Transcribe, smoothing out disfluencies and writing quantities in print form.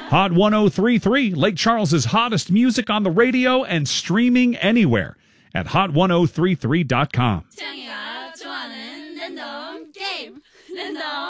Hot 103.3, Lake Charles's hottest music on the radio and streaming anywhere at hot1033.com.